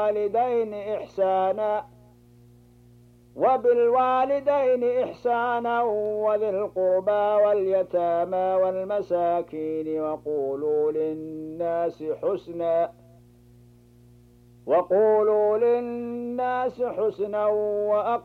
وبالوالدين إحسانا وذي القربى واليتامى والمساكين وقولوا للناس حسنا